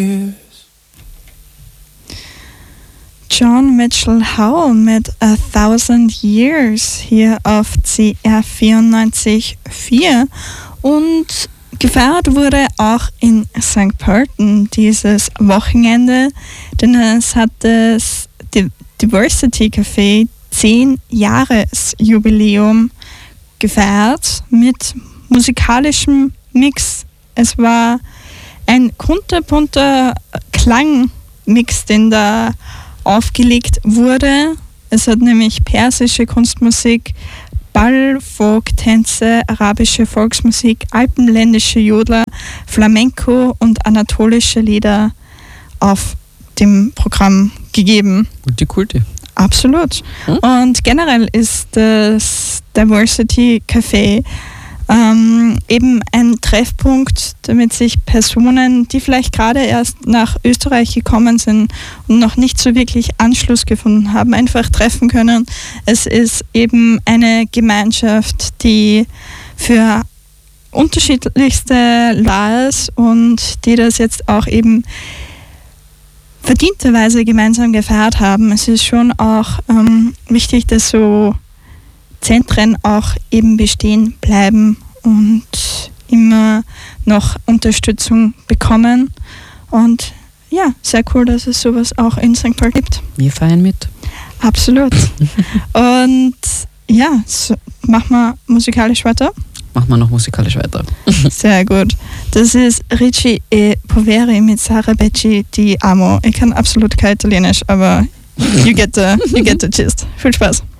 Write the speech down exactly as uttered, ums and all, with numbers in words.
John Mitchell Howell mit A Thousand Years hier auf C R vierundneunzig Komma vier und gefeiert wurde auch in Sankt Pölten dieses Wochenende, denn es hat das Diversity Café zehn Jahresjubiläum gefeiert mit musikalischem Mix. Es war ein kunterbunter Klangmix, den da aufgelegt wurde. Es hat nämlich persische Kunstmusik, Ball, Folk, Tänze, arabische Volksmusik, alpenländische Jodler, Flamenco und anatolische Lieder auf dem Programm gegeben. Multikulti. Absolut. Hm? Und generell ist das Diversity Café ähm, eben ein Treffpunkt, damit sich Personen, die vielleicht gerade erst nach Österreich gekommen sind und noch nicht so wirklich Anschluss gefunden haben, einfach treffen können. Es ist eben eine Gemeinschaft, die für unterschiedlichste da ist und die das jetzt auch eben verdienterweise gemeinsam gefeiert haben. Es ist schon auch ähm, wichtig, dass so Zentren auch eben bestehen bleiben und immer noch Unterstützung bekommen. Und ja, sehr cool, dass es sowas auch in Sankt Pölten gibt. Wir feiern mit. Absolut. Und ja, so, machen wir musikalisch weiter. Machen wir noch musikalisch weiter. Sehr gut. Das ist Ricci e Poveri mit Sara Becci di Amo. Ich kann absolut kein Italienisch, aber you get the, you get the gist. Viel Spaß.